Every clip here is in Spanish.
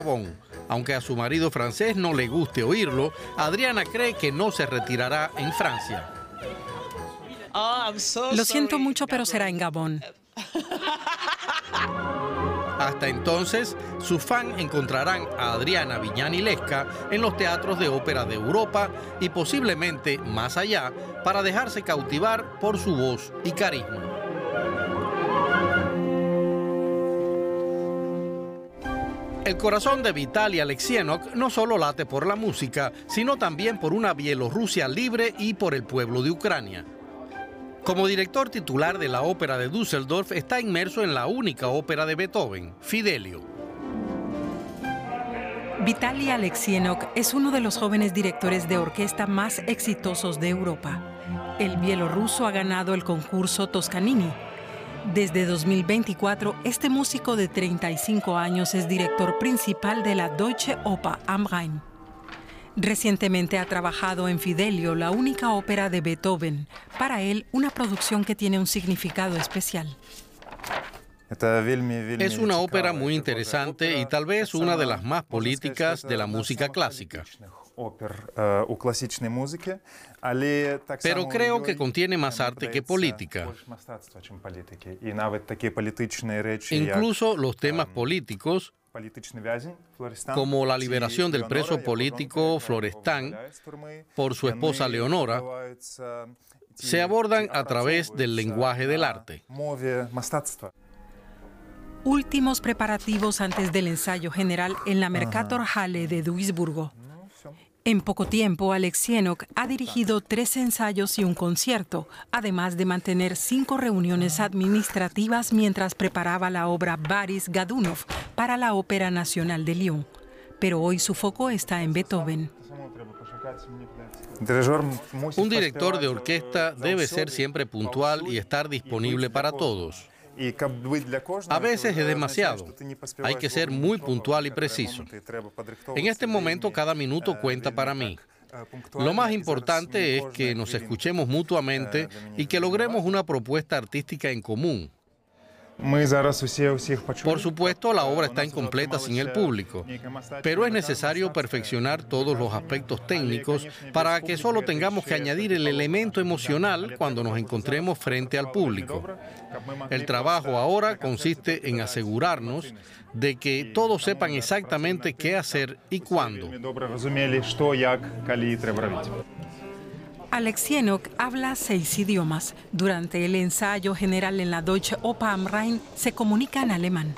Gabón. Aunque a su marido francés no le guste oírlo, Adriana cree que no se retirará en Francia. Lo siento mucho, pero será en Gabón. Hasta entonces, sus fans encontrarán a Adriana Viñani Lesca en los teatros de ópera de Europa y posiblemente más allá para dejarse cautivar por su voz y carisma. El corazón de Vitaly Aleksienok no solo late por la música, sino también por una Bielorrusia libre y por el pueblo de Ucrania. Como director titular de la Ópera de Düsseldorf, está inmerso en la única ópera de Beethoven, Fidelio. Vitaly Aleksienok es uno de los jóvenes directores de orquesta más exitosos de Europa. El bielorruso ha ganado el concurso Toscanini. Desde 2024, este músico de 35 años es director principal de la Deutsche Oper am Rhein. Recientemente ha trabajado en Fidelio, la única ópera de Beethoven. Para él, una producción que tiene un significado especial. Es una ópera muy interesante y tal vez una de las más políticas de la música clásica. Pero creo que contiene más arte que política. Incluso los temas políticos, como la liberación del preso político Florestan por su esposa Leonora, se abordan a través del lenguaje del arte. Últimos preparativos antes del ensayo general en la Mercatorhalle de Duisburgo. En poco tiempo, Aleksienok ha dirigido 3 ensayos y un concierto, además de mantener 5 reuniones administrativas mientras preparaba la obra Boris Godunov para la Ópera Nacional de Lyon. Pero hoy su foco está en Beethoven. Un director de orquesta debe ser siempre puntual y estar disponible para todos. A veces es demasiado. Hay que ser muy puntual y preciso. En este momento, cada minuto cuenta para mí. Lo más importante es que nos escuchemos mutuamente y que logremos una propuesta artística en común. Por supuesto, la obra está incompleta sin el público, pero es necesario perfeccionar todos los aspectos técnicos para que solo tengamos que añadir el elemento emocional cuando nos encontremos frente al público. El trabajo ahora consiste en asegurarnos de que todos sepan exactamente qué hacer y cuándo. Aleksienok habla 6 idiomas. Durante el ensayo general en la Deutsche Oper am Rhein se comunica en alemán.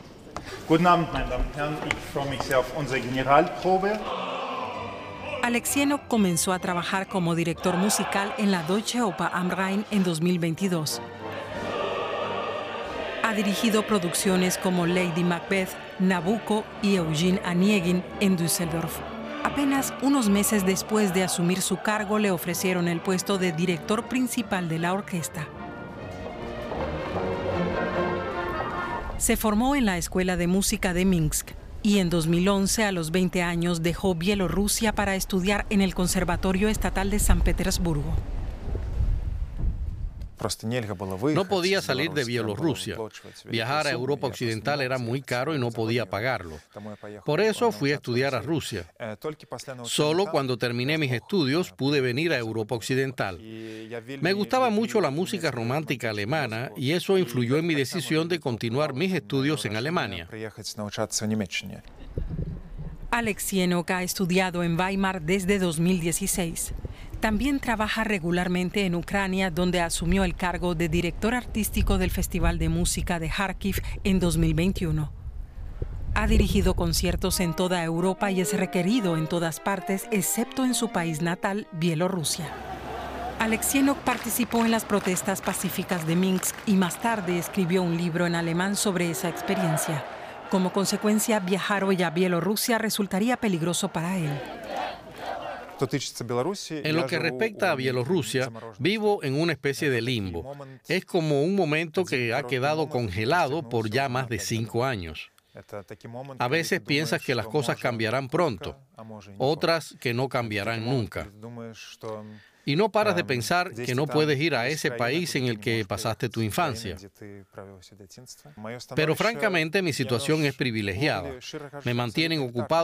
Aleksienok comenzó a trabajar como director musical en la Deutsche Oper am Rhein en 2022. Ha dirigido producciones como Lady Macbeth, Nabucco y Eugene Onegin en Düsseldorf. Apenas unos meses después de asumir su cargo, le ofrecieron el puesto de director principal de la orquesta. Se formó en la Escuela de Música de Minsk y en 2011, a los 20 años, dejó Bielorrusia para estudiar en el Conservatorio Estatal de San Petersburgo. No podía salir de Bielorrusia. Viajar a Europa Occidental era muy caro y no podía pagarlo. Por eso fui a estudiar a Rusia. Solo cuando terminé mis estudios pude venir a Europa Occidental. Me gustaba mucho la música romántica alemana y eso influyó en mi decisión de continuar mis estudios en Alemania. Aleksienok ha estudiado en Weimar desde 2016. También trabaja regularmente en Ucrania, donde asumió el cargo de director artístico del Festival de Música de Kharkiv en 2021. Ha dirigido conciertos en toda Europa y es requerido en todas partes, excepto en su país natal, Bielorrusia. Aleksienok participó en las protestas pacíficas de Minsk y más tarde escribió un libro en alemán sobre esa experiencia. Como consecuencia, viajar hoy a Bielorrusia resultaría peligroso para él. En lo que respecta a Bielorrusia, vivo en una especie de limbo. Es como un momento que ha quedado congelado por ya más de 5 años. A veces piensas que las cosas cambiarán pronto, otras que no cambiarán nunca. Y no paras de pensar que no puedes ir a ese país en el que pasaste tu infancia. Pero francamente mi situación es privilegiada. Me mantienen ocupado